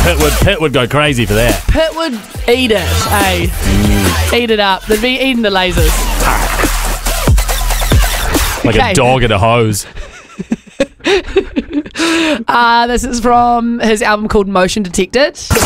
Pitt would go crazy for that. Pitt would eat it, Eat it up. They'd be eating the lasers. Like a dog at a hose. This is from his album called Motion Detected.